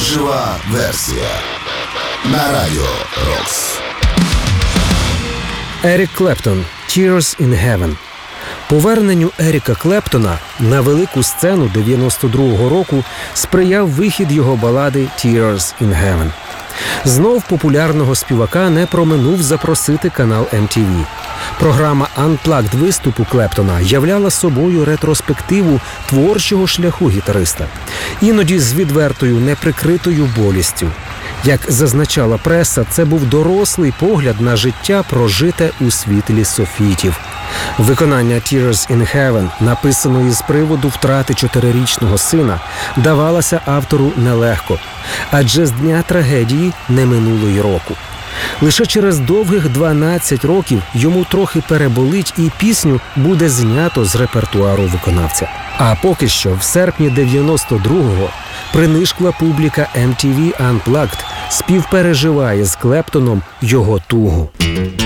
Жива версія на Радіо Рокс. Ерік Клептон «Tears in Heaven». Поверненню Еріка Клептона на велику сцену 92-го року сприяв вихід його балади «Tears in Heaven». Знов популярного співака не проминув запросити канал MTV. Програма Unplugged виступу Клептона являла собою ретроспективу творчого шляху гітариста. Іноді з відвертою, неприкритою болістю. Як зазначала преса, це був дорослий погляд на життя, прожите у світлі софітів. Виконання «Tears in Heaven», написаної з приводу втрати 4-річного сина, давалося автору нелегко, адже з дня трагедії не минуло й року. Лише через довгих 12 років йому трохи переболить і пісню буде знято з репертуару виконавця. А поки що, в серпні 92-го, принишкла публіка MTV Unplugged співпереживає з Клептоном його тугу.